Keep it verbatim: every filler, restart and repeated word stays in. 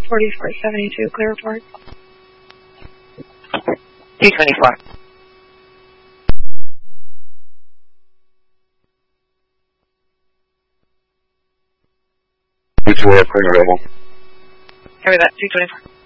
forty-four seventy-two, clear report. two twenty-four. Which way up, clear available? Copy that, two twenty-four.